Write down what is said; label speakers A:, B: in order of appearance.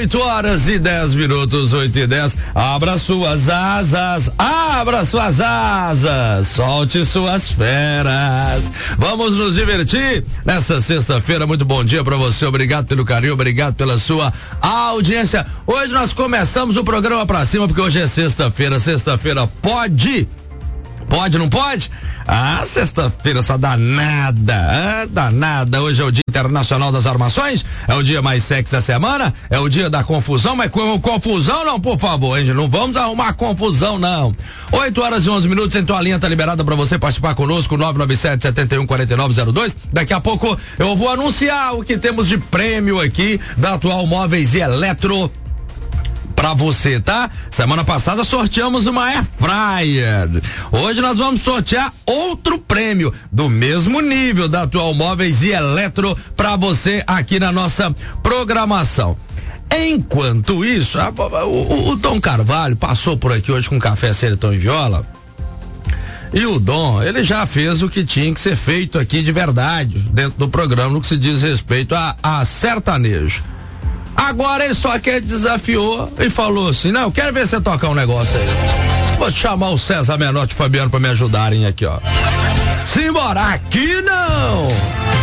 A: 8h10, 8h10. Abra suas asas, solte suas feras. Vamos nos divertir nessa sexta-feira. Muito bom dia pra você, obrigado pelo carinho, obrigado pela sua audiência. Hoje nós começamos o programa pra cima, porque hoje é sexta-feira. Sexta-feira pode? Pode, não pode? Sexta-feira só dá nada, danada. Hoje é o Dia Internacional das Armações, é o dia mais sexy da semana, é o dia da confusão, mas com confusão não, por favor, hein? Não vamos arrumar confusão, não. 8h11, então a linha tá liberada pra você participar conosco, 997-714902. Daqui a pouco eu vou anunciar o que temos de prêmio aqui da Atual Móveis e Eletro pra você, tá? Semana passada sorteamos uma Air Fryer. Hoje nós vamos sortear outro prêmio do mesmo nível da Atual Móveis e Eletro pra você aqui na nossa programação. Enquanto isso, o Dom Carvalho passou por aqui hoje com café Seletão e Viola. E o Dom, ele já fez o que tinha que ser feito aqui de verdade, dentro do programa, no que se diz respeito a sertanejo. Agora ele só que desafiou e falou assim: não, eu quero ver você tocar um negócio aí. Vou chamar o César Menotti e o Fabiano pra me ajudarem aqui, ó. Simbora, aqui não!